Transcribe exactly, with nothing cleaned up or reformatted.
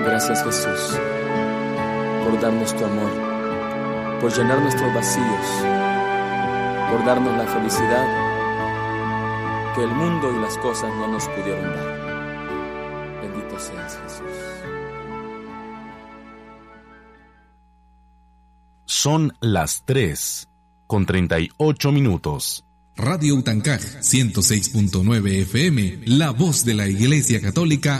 Gracias, Jesús, por darnos tu amor, por llenar nuestros vacíos, por darnos la felicidad que el mundo y las cosas no nos pudieron dar. Bendito seas, Jesús. Son las tres con treinta y ocho minutos. Radio Utancaj ciento seis punto nueve F M, la voz de la Iglesia Católica